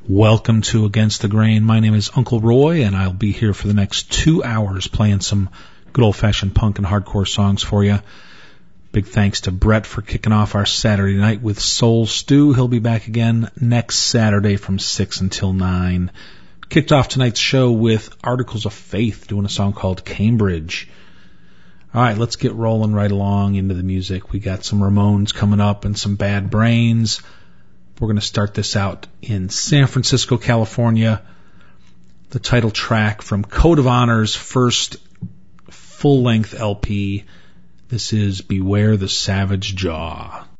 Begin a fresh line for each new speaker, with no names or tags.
Welcome to Against the Grain. My name is Uncle Roy, and I'll be here for the next 2 hours playing some good old-fashioned punk and hardcore songs for you. Big thanks to Brett for kicking off our Saturday night with Soul Stew. He'll be back again next Saturday from 6 until 9. Kicked off tonight's show with Articles of Faith doing a song called Cambridge. All right, let's get rolling right along into the music. We got some Ramones coming up and some Bad Brains. We're going to start this out in San Francisco, California. The title track from Code of Honor's first full-length LP. This is Beware the Savage Jaw.